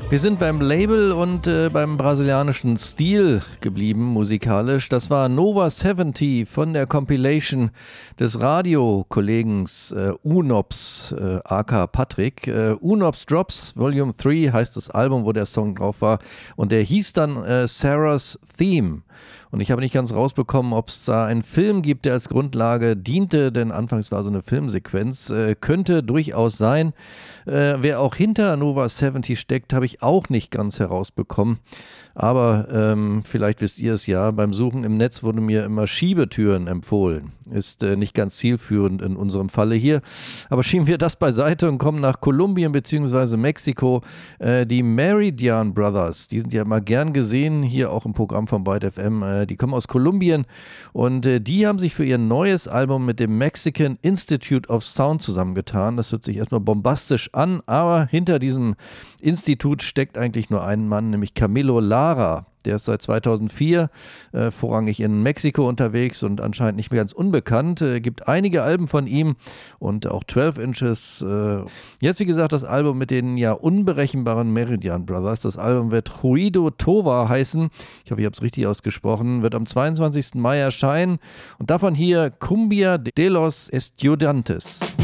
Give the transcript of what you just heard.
Wir sind beim Label und beim brasilianischen Stil geblieben, musikalisch. Das war Nova 70 von der Compilation des Radiokollegens Unops, aka Patrick. Unops Drops Volume 3 heißt das Album, wo der Song drauf war. Und der hieß dann Sarah's Theme. Und ich habe nicht ganz rausbekommen, ob es da einen Film gibt, der als Grundlage diente, denn anfangs war so eine Filmsequenz. Könnte durchaus sein. Wer auch hinter Nova 70 steckt, habe ich auch nicht ganz herausbekommen. Aber vielleicht wisst ihr es ja, beim Suchen im Netz wurde mir immer Schiebetüren empfohlen. Ist nicht ganz zielführend in unserem Falle hier. Aber schieben wir das beiseite und kommen nach Kolumbien bzw. Mexiko. Die Meridian Brothers, die sind ja immer gern gesehen, hier auch im Programm von Byte FM. Die kommen aus Kolumbien und die haben sich für ihr neues Album mit dem Mexican Institute of Sound zusammengetan. Das hört sich erstmal bombastisch an, aber hinter diesem Institut steckt eigentlich nur ein Mann, nämlich Camilo Lara. Der ist seit 2004 vorrangig in Mexiko unterwegs und anscheinend nicht mehr ganz unbekannt. Gibt einige Alben von ihm und auch 12 Inches. Jetzt, wie gesagt, das Album mit den ja unberechenbaren Meridian Brothers. Das Album wird Ruido Tova heißen. Ich hoffe, ich habe es richtig ausgesprochen. Wird am 22. Mai erscheinen. Und davon hier Cumbia de los Estudiantes.